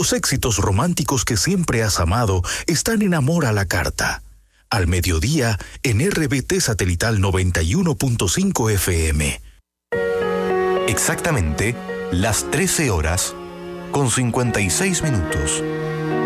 Los éxitos románticos que siempre has amado están en Amor a la Carta. Al mediodía en RBT Satelital 91.5 FM. Exactamente las 13 horas con 56 minutos.